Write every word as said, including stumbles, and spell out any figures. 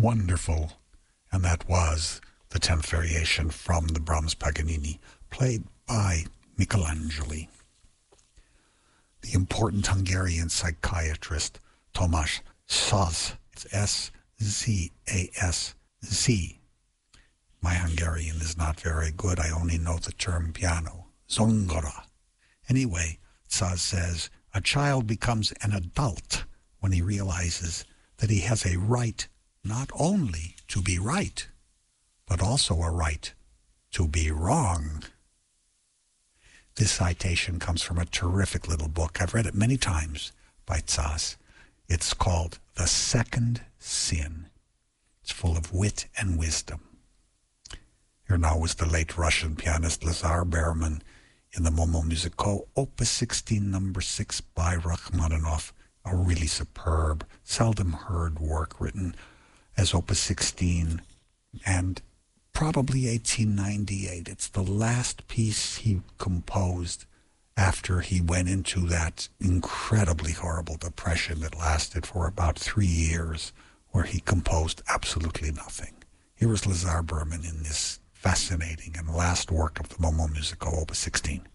wonderful. And that was the tenth variation from the Brahms Paganini, played by Michelangelo. The important Hungarian psychiatrist Tomas Szas, it's S Z A S Z. My Hungarian is not very good. I only know the term piano, zongora. Anyway, Szas says, a child becomes an adult when he realizes that he has a right not only to be right, but also a right to be wrong. This citation comes from a terrific little book. I've read it many times by Szas. It's called The Second Sin. It's full of wit and wisdom. Here now is the late Russian pianist Lazar Berman in the Momo Musico, Opus sixteen, number six by Rachmaninoff, a really superb, seldom heard work written as Opus sixteen and probably eighteen ninety-eight. It's the last piece he composed after he went into that incredibly horrible depression that lasted for about three years, where he composed absolutely nothing. Here is Lazar Berman in this fascinating and last work of the Momo Musico, Opus sixteen.